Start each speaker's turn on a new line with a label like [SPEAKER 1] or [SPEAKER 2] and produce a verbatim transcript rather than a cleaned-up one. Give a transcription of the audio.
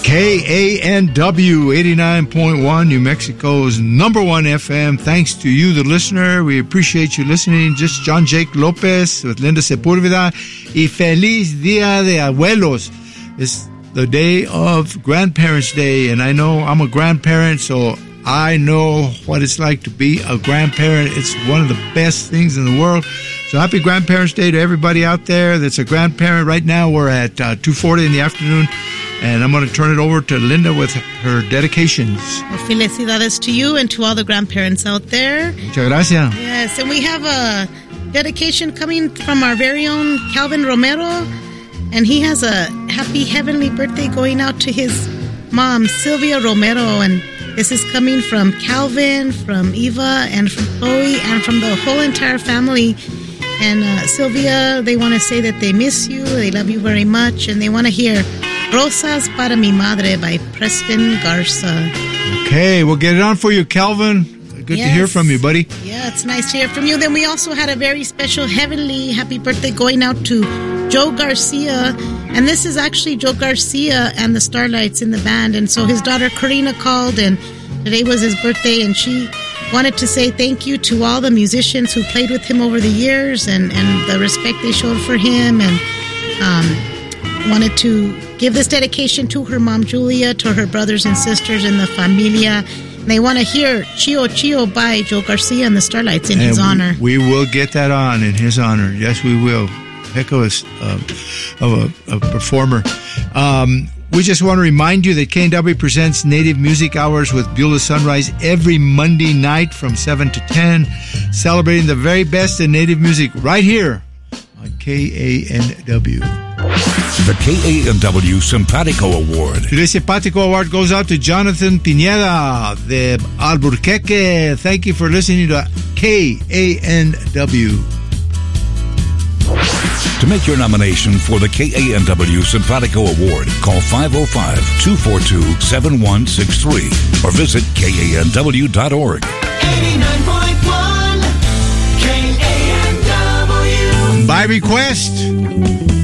[SPEAKER 1] K A N W eighty-nine point one, New Mexico's number one F M. Thanks to you, the listener. We appreciate you listening. Just John Jake Lopez with Linda Sepúlveda. Y Feliz Día de Abuelos. It's the day of Grandparents' Day, and I know I'm a grandparent, so I know what it's like to be a grandparent. It's one of the best things in the world. So happy Grandparents' Day to everybody out there that's a grandparent. Right now we're at uh, two forty in the afternoon, and I'm going to turn it over to Linda with her dedications.
[SPEAKER 2] Well, felicidades to you and to all the grandparents out there.
[SPEAKER 1] Muchas gracias.
[SPEAKER 2] Yes, and we have a dedication coming from our very own Calvin Romero, and he has a happy heavenly birthday going out to his mom, Sylvia Romero, and this is coming from Calvin, from Eva, and from Chloe, and from the whole entire family. And uh, Sylvia, they want to say that they miss you, they love you very much, and they want to hear Rosas para mi Madre by Preston Garza.
[SPEAKER 1] Okay, we'll get it on for you, Calvin. Good
[SPEAKER 2] yes.
[SPEAKER 1] to hear from you, buddy.
[SPEAKER 2] Yeah, it's nice to hear from you. Then we also had a very special heavenly happy birthday going out to Joe Garcia. And this is actually Joe Garcia and the Starlights in the band. And so his daughter Karina called, and today was his birthday, and she wanted to say thank you to all the musicians who played with him over the years, and, and the respect they showed for him, and um, wanted to give this dedication to her mom Julia, to her brothers and sisters in the familia. And they want to hear Chio Chio by Joe Garcia and the Starlights in
[SPEAKER 1] and
[SPEAKER 2] his
[SPEAKER 1] we,
[SPEAKER 2] honor.
[SPEAKER 1] We will get that on in his honor. Yes, we will. Heck of a, uh, of a, a performer. Um, we just want to remind you that K N W presents Native Music Hours with Beulah Sunrise every Monday night from seven to ten, celebrating the very best in Native music right here on K A N W.
[SPEAKER 3] The K A N W Simpatico Award.
[SPEAKER 1] Today's Simpatico Award goes out to Jonathan Pineda de Albuquerque. Thank you for listening to K A N W.
[SPEAKER 3] To make your nomination for the K A N W Simpatico Award, call five oh five, two four two, seven one six three or visit K A N W dot org.
[SPEAKER 4] eighty-nine point one K A N W.
[SPEAKER 1] By request.